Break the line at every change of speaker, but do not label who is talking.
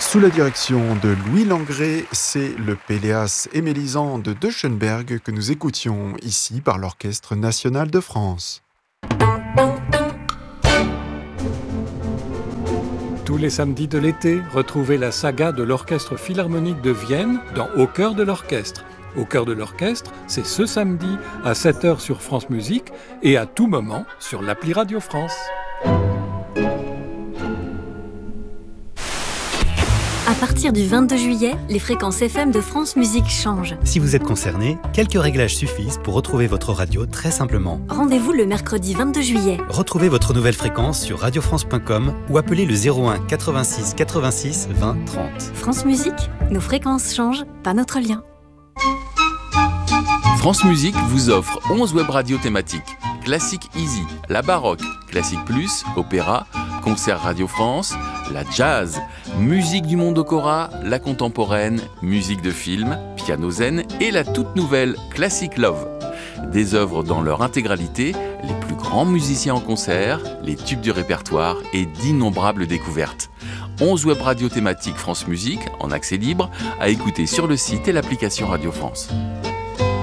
Sous la direction de Louis Langrée, c'est le Péléas et Mélisande de Schönberg que nous écoutions ici par l'Orchestre national de France.
Tous les samedis de l'été, retrouvez la saga de l'Orchestre philharmonique de Vienne dans Au cœur de l'orchestre. Au cœur de l'orchestre, c'est ce samedi à 7h sur France Musique et à tout moment sur l'appli Radio France.
À partir du 22 juillet, les fréquences FM de France Musique changent.
Si vous êtes concerné, quelques réglages suffisent pour retrouver votre radio très simplement.
Rendez-vous le mercredi 22 juillet.
Retrouvez votre nouvelle fréquence sur radiofrance.com ou appelez le 01 86 86 20 30.
France Musique, nos fréquences changent, pas notre lien.
France Musique vous offre 11 web radios thématiques. Classique Easy, la baroque, Classique Plus, opéra, concert Radio France, la jazz, musique du monde Okora, la contemporaine, musique de film, piano zen et la toute nouvelle Classic Love. Des œuvres dans leur intégralité, les plus grands musiciens en concert, les tubes du répertoire et d'innombrables découvertes. 11 web radios thématiques France Musique, en accès libre, à écouter sur le site et l'application Radio France.